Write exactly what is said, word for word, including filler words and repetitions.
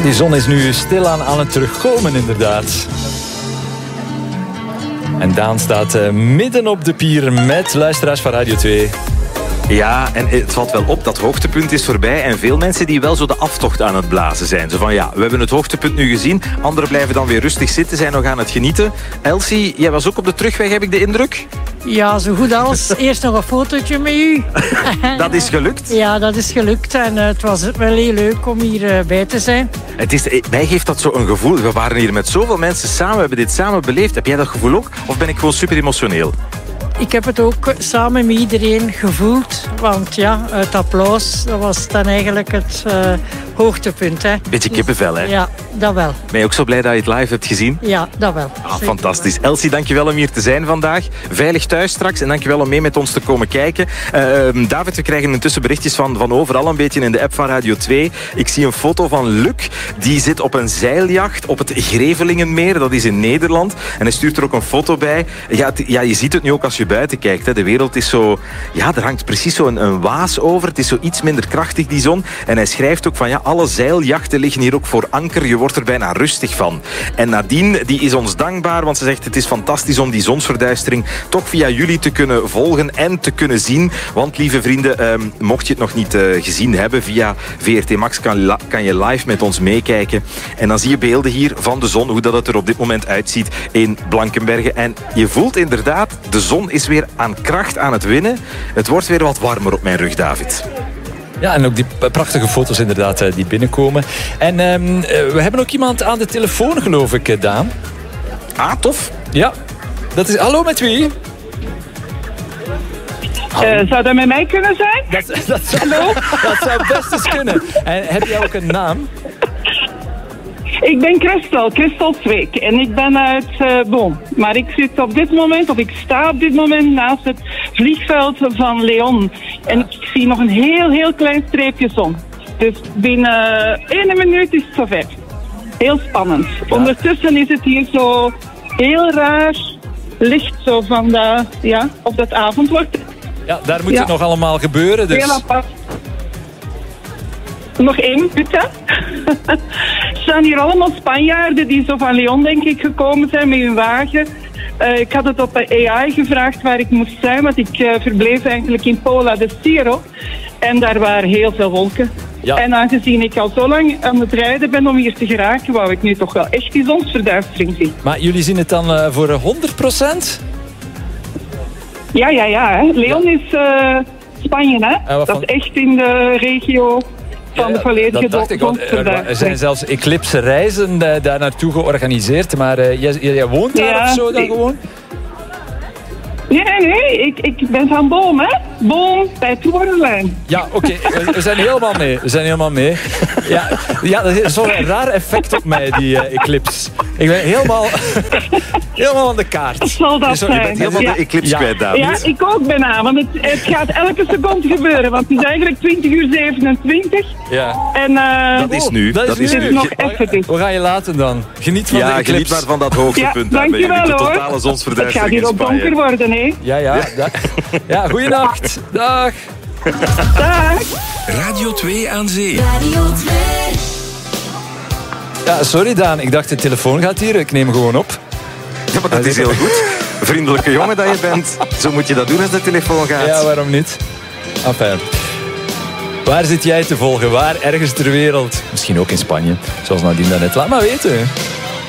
Die zon is nu stilaan aan het terugkomen, inderdaad. En Daan staat uh, midden op de pier met luisteraars van Radio twee. Ja, en het valt wel op, dat hoogtepunt is voorbij. En veel mensen die wel zo de aftocht aan het blazen zijn. Zo van, ja, we hebben het hoogtepunt nu gezien. Anderen blijven dan weer rustig zitten, zijn nog aan het genieten. Elsie, jij was ook op de terugweg, heb ik de indruk? Ja, zo goed als. Eerst nog een fotootje met u. Dat is gelukt? Ja, dat is gelukt. En uh, het was wel heel leuk om hier uh, bij te zijn. Het is, mij geeft dat zo een gevoel. We waren hier met zoveel mensen samen. We hebben dit samen beleefd. Heb jij dat gevoel ook? Of ben ik gewoon super emotioneel? Ik heb het ook samen met iedereen gevoeld. Want ja, het applaus, dat was dan eigenlijk het uh, hoogtepunt. Hè. Beetje kippenvel, hè? Ja, dat wel. Ben je ook zo blij dat je het live hebt gezien? Ja, dat wel. Ah, fantastisch. Elsie, dankjewel om hier te zijn vandaag. Veilig thuis straks en dankjewel om mee met ons te komen kijken. Uh, David, we krijgen intussen berichtjes van, van overal een beetje in de app van Radio twee. Ik zie een foto van Luc. Die zit op een zeiljacht op het Grevelingenmeer. Dat is in Nederland. En hij stuurt er ook een foto bij. Ja, het, ja je ziet het nu ook als je buiten kijkt. Hè. De wereld is zo... Ja, er hangt precies zo een, een waas over. Het is zo iets minder krachtig, die zon. En hij schrijft ook van, ja, alle zeiljachten liggen hier ook voor anker. Je wordt er bijna rustig van. En Nadine, die is ons dankbaar, want ze zegt, het is fantastisch om die zonsverduistering toch via jullie te kunnen volgen en te kunnen zien. Want, lieve vrienden, eh, mocht je het nog niet uh, gezien hebben, via V R T Max kan, kan je live met ons meekijken. En dan zie je beelden hier van de zon, hoe dat het er op dit moment uitziet in Blankenberge. En je voelt inderdaad, de zon is weer aan kracht aan het winnen. Het wordt weer wat warmer op mijn rug, David. Ja, en ook die prachtige foto's inderdaad die binnenkomen. En um, we hebben ook iemand aan de telefoon, geloof ik, Daan. Ah, tof. Ja, dat is... Hallo, met wie? Uh, zou dat met mij kunnen zijn? Dat, dat, zou, Hallo? Dat zou best eens kunnen. En heb jij ook een naam? Ik ben Christel, Christel Zweek. En ik ben uit uh, Boom. Maar ik zit op dit moment, of ik sta op dit moment naast het vliegveld van Leon. En ik zie nog een heel, heel klein streepje zon. Dus binnen uh, één minuut is het zover. Heel spannend. Ja. Ondertussen is het hier zo heel raar licht zo van de, ja, of dat avond wordt. Ja, daar moet ja. het nog allemaal gebeuren. Dus. Heel apart. Nog één minuut, hè. Er staan hier allemaal Spanjaarden die zo van Leon, denk ik, gekomen zijn met hun wagen. Uh, ik had het op A I gevraagd waar ik moest zijn, want ik uh, verbleef eigenlijk in Pola de Stiro. En daar waren heel veel wolken. Ja. En aangezien ik al zo lang aan het rijden ben om hier te geraken, wou ik nu toch wel echt die zonsverduistering zien. Maar jullie zien het dan uh, voor honderd procent? Ja, ja, ja. Hè. Leon ja. is uh, Spanje, hè. Uh, dat is echt in de regio... van ja, de volledige dat dacht ik, want er zijn zelfs eclipse reizen uh, daar naartoe georganiseerd. Maar uh, jij, jij woont daar ja, of zo dan ik... gewoon? Nee, nee, nee. Ik, ik ben van Boom, hè. Boom, bij Toornlijn. Ja, oké. Okay. We, we zijn helemaal mee. We zijn helemaal mee. Ja, ja dat is zo'n raar effect op mij, die uh, eclipse. Ik ben helemaal, helemaal aan de kaart. Dat zal dat zo, zijn. Je bent helemaal ja. de eclipse ja. kwijt, David. Ja, ik ook bijna. Want het, het gaat elke seconde gebeuren. Want het is eigenlijk twintig uur zevenentwintig. Ja. En, uh, dat is nu. Dat is, dat is nu. nu. Nog even. Hoe ga je laten dan? Geniet van ja, de eclipse. Geniet maar van dat hoogtepunt. Ja, dankjewel, de hoor. totale zonsverduistering. Het gaat hier op donker worden, hè. Ja, ja. Ja, ja goeienacht. Dag. Dag. Radio twee aan zee. Radio twee. Ja, sorry Daan. Ik dacht de telefoon gaat hier. Ik neem hem gewoon op. Ja, maar dat is heel goed. Vriendelijke jongen dat je bent. Zo moet je dat doen als de telefoon gaat. Ja, waarom niet? Enfin. Waar zit jij te volgen? Waar? Ergens ter wereld? Misschien ook in Spanje. Zoals Nadine daarnet. Laat maar weten.